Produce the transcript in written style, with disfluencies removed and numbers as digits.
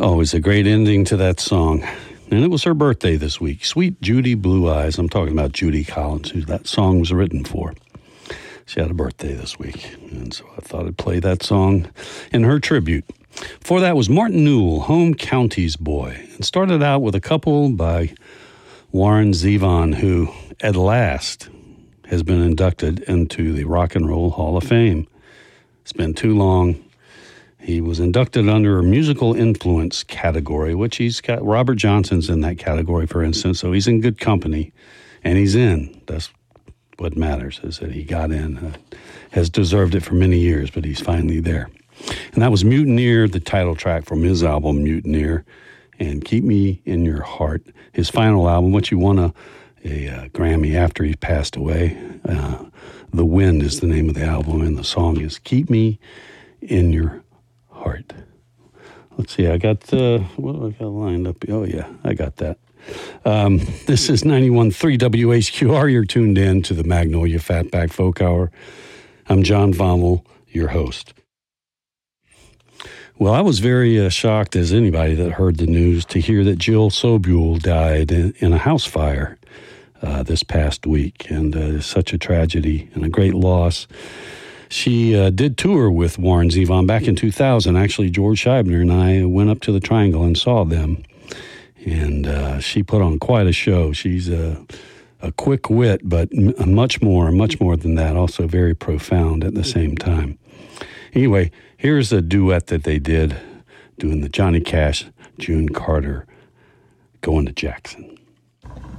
Always a great ending to that song. And it was her birthday this week. Sweet Judy Blue Eyes. I'm talking about Judy Collins, who that song was written for. She had a birthday this week, and so I thought I'd play that song in her tribute. Before that was Martin Newell, Home Counties Boy. And started out with a couple by Warren Zevon, who at last has been inducted into the Rock and Roll Hall of Fame. It's been too long. He was inducted under a musical influence category, which he's got. Robert Johnson's in that category, for instance, so he's in good company, and he's in. That's what matters, is that he got in, has deserved it for many years, but he's finally there. And that was Mutineer, the title track from his album, Mutineer, and Keep Me in Your Heart, his final album, which he won a Grammy after he passed away. The Wind is the name of the album, and the song is Keep Me in Your Heart. Let's see, I got, what do I got lined up? Oh, yeah, I got that. This is 91.3 WHQR. You're tuned in to the Magnolia Fatback Folk Hour. I'm John Vommel, your host. Well, I was very shocked, as anybody that heard the news, to hear that Jill Sobule died in a house fire this past week. And it's such a tragedy and a great loss. She did tour with Warren Zevon back in 2000. Actually, George Scheibner and I went up to the Triangle and saw them. And she put on quite a show. She's a quick wit, but much more than that. Also very profound at the same time. Anyway, here's a duet that they did doing the Johnny Cash, June Carter, Going to Jackson.